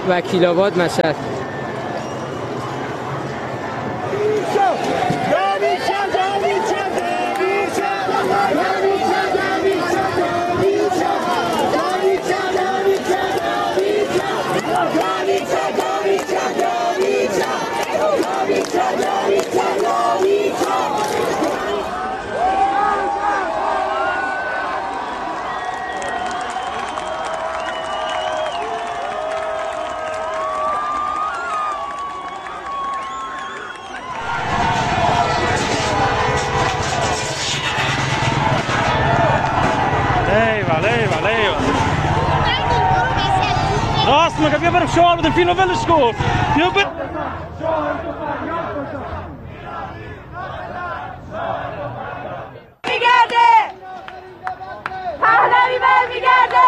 وکیل‌آباد مشهد. راست میگه بیا بریم شعار بدیم فیلمو ولش کن بیا میگرده پهلوی برمیگرده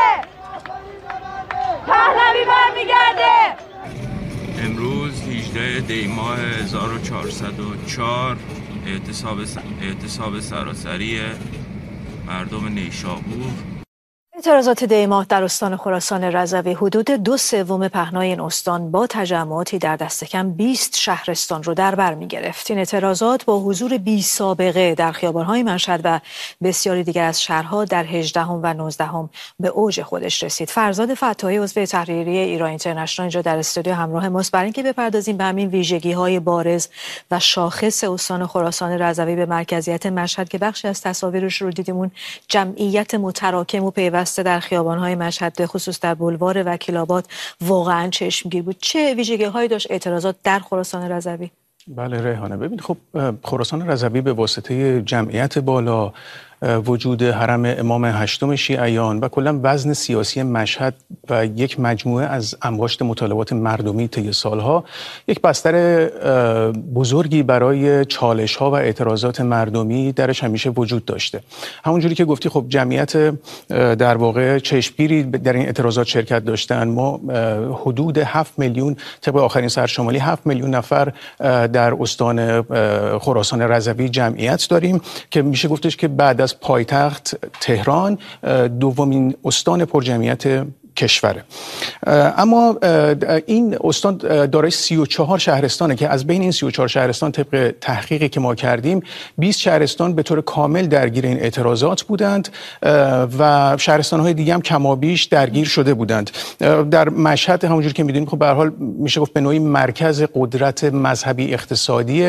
پهلوی برمیگرده. امروز 18 دی ماه 1404 اعتصاب سراسری مردم نیشابور. اعتراضات دی ماه در استان خراسان رضوی حدود 2/3 پهنای این استان با تجمعاتی در دست کم 20 شهرستان رو در بر می‌گرفت. این اعتراضات با حضور بی سابقه در خیابان‌های مشهد و بسیاری دیگر از شهرها در 18 و 19 به اوج خودش رسید. فرزاد فتاحی عضو تحریریه ایران اینترنشنال اینجا در استودیو همراه ماست برای اینکه بپردازیم به همین ویژگی‌های بارز و شاخص استان خراسان رضوی به مرکزیت مشهد که بخشی از تصاویرش رو دیدیم. اون جمعیت متراکم و پیوسته در خیابان‌های مشهد به خصوص در بلوار وکیل‌آباد واقعاً چشمگیر بود. چه ویژگی‌هایی داشت اعتراضات در خراسان رضوی؟ بله ریحانه، ببین خب خراسان رضوی به واسطه جمعیت بالا، وجود حرم امام هشتم شیعیان و کلا وزن سیاسی مشهد و یک مجموعه از انباشت مطالبات مردمی طی سالها یک بستر بزرگی برای چالش‌ها و اعتراضات مردمی درش همیشه وجود داشته. همونجوری که گفتی خب جمعیت در واقع چشمگیری در این اعتراضات شرکت داشتن. ما حدود 7 میلیون طبق آخرین سرشماری 7 میلیون نفر در استان خراسان رضوی جمعیت داریم که میشه گفتش که بعد از پایتخت تهران دومین استان پرجمعیت کشوره. اما این استان دارای 34 شهرستانه که از بین این 34 شهرستان طبق تحقیقی که ما کردیم 20 شهرستان به طور کامل درگیر این اعتراضات بودند و شهرستان‌های دیگه هم کمابیش درگیر شده بودند. در مشهد همونجوری که می‌دونیم خب به هر حال میشه گفت به نوعی مرکز قدرت مذهبی اقتصادی،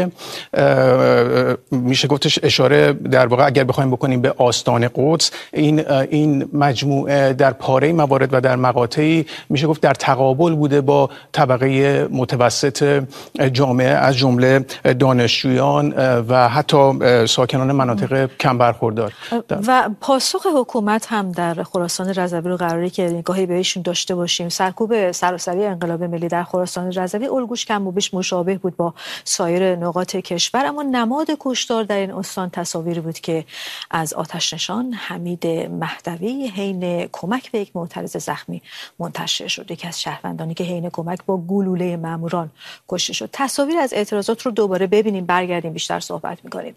میشه گفتش اشاره در واقع اگر بخوایم بکنیم به آستان قدس. این مجموعه در پاره موارد و در مقاطعی میشه گفت در تقابل بوده با طبقه متوسط جامعه از جمله دانشجویان و حتی ساکنان مناطق کم برخوردار. و پاسخ حکومت هم در خراسان رضوی رو قراره که نگاهی بهشون داشته باشیم. سرکوب سراسری انقلاب ملی در خراسان رضوی الگوش کم و بیش مشابه بود با سایر نقاط کشور، اما نماد کشتار در این استان تصاویری بود که از آتش نشان حمید مهدوی حین کمک به یک معترض زخمی منتشر شد. یکی از شهروندانی که حین کمک با گلوله ماموران کشته شد. تصاویر از اعتراضات رو دوباره ببینیم، برگردیم بیشتر صحبت می‌کنیم.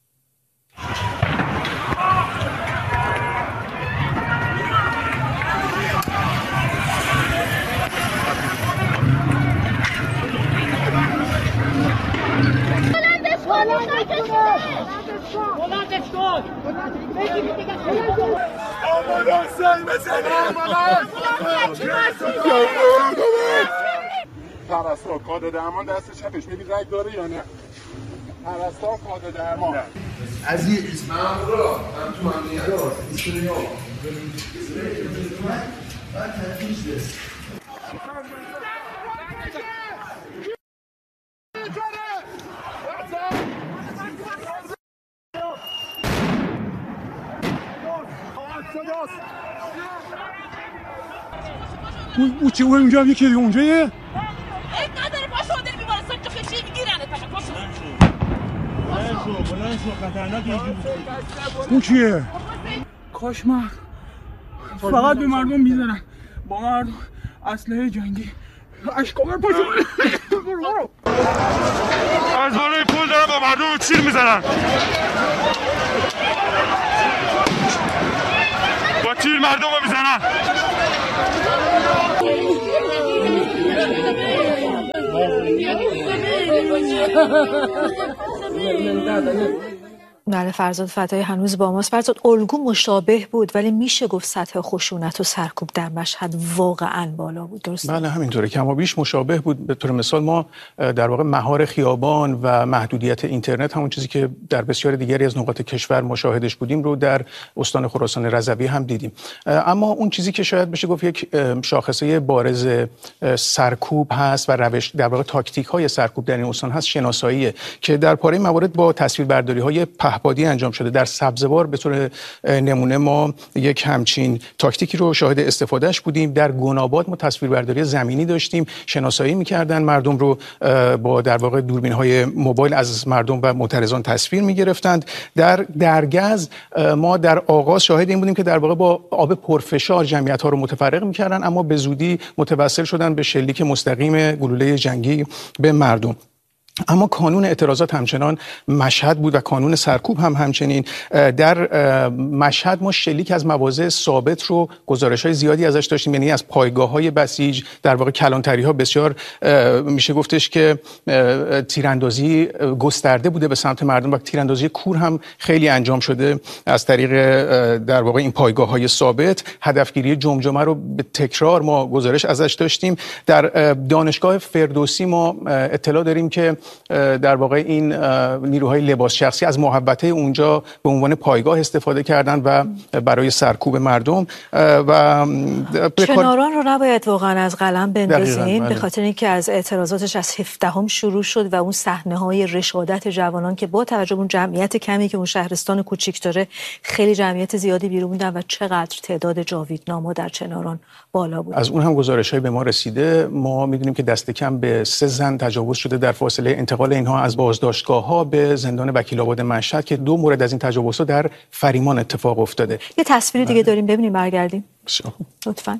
پرستار کاد درمان دست چپش میبین رگ داره یا نه؟ پرستار کاد درمان عزیز من را من تو امنیت هست ایشونی ها من تنفیش بست او چه اونجا هم یکی اونجا یه؟ این نداره پاشو داری بیمارستان تو خشی میگیرنه پاشو بلند شو خطرناک اون کیه؟ کاشمر فقط به مردم میزنن، با مردم اسلحه جنگی اشکاور پاشو از بالای پل دارن با مردم تیر میزنن، با تیر مردم رو میزنن. بله، فرزاد فتایی هنوز با ماست. فرزاد، الگو مشابه بود ولی میشه گفت سطح خشونت و سرکوب در مشهد واقعا بالا بود، درست؟ بله همینطوره، کم و بیش مشابه بود. به طور مثال ما در واقع مهار خیابان و محدودیت اینترنت، همون چیزی که در بسیار دیگری از نقاط کشور مشاهدش بودیم رو در استان خراسان رضوی هم دیدیم. اما اون چیزی که شاید بشه گفت یک شاخصه بارز سرکوب هست و روش در واقع تاکتیک های سرکوب در این استان هست، شناساییه که در پاره موارد با تصویربرداری های پهپادی انجام شده. در سبزوار به طور نمونه ما یک همچین تاکتیکی رو شاهد استفادهش بودیم. در گناباد ما تصویربرداری زمینی داشتیم، شناسایی می‌کردن مردم رو با در واقع دوربین‌های موبایل از مردم و معترضان تصویر می‌گرفتند. در درگز ما در آغاز شاهد این بودیم که در واقع با آب پرفشار جمعیت‌ها رو متفرق می‌کردن، اما به زودی متوسل شدن به شلیک مستقیم گلوله جنگی به مردم. اما کانون اعتراضات همچنان مشهد بود و کانون سرکوب هم همچنین. در مشهد ما شلیک از مواضع ثابت رو گزارش‌های زیادی ازش داشتیم، یعنی از پایگاه‌های بسیج، در واقع کلانتری‌ها بسیار میشه گفتش که تیراندازی گسترده بوده به سمت مردم و تیراندازی کور هم خیلی انجام شده از طریق در واقع این پایگاه‌های ثابت. هدفگیری جمجمه رو به تکرار ما گزارش ازش داشتیم. در دانشگاه فردوسی ما اطلاع داریم که در واقع این نیروهای لباس شخصی از محوطه اونجا به عنوان پایگاه استفاده کردن و برای سرکوب مردم و چناران رو نباید واقعا از قلم بندازیم، به خاطر اینکه از اعتراضاتش از 17 شروع شد و اون صحنه‌های رشادت جوانان که با توجه به اون جمعیت کمی که اون شهرستان کوچیک داره خیلی جمعیت زیادی بیرون موندن و چقدر تعداد جاویدنامه در چناران بالا بود. از اون هم گزارش‌های به ما رسیده. ما می‌دونیم که دست کم به 3 زن تجاوز شده در فاصله انتقال اینها از بازداشتگاه‌ها به زندان وکیل‌آباد مشهد که 2 مورد از این تجاوزها در فریمان اتفاق افتاده. یه تصویر دیگه داریم، ببینیم، برگردیم لطفاً.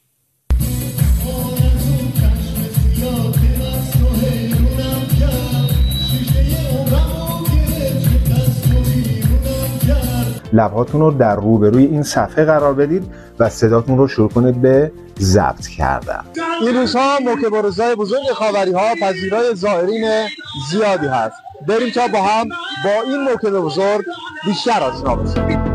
لبهاتون رو در روبروی این صفحه قرار بدید و صداتون رو شروع کنید به ضبط کردن. این روزها موکب و روزهای بزرگ خاوری‌ها پذیرای زائرین زیادی هست. بریم تا با هم با این موکب بزرگ بیشتر آشنا بشیم.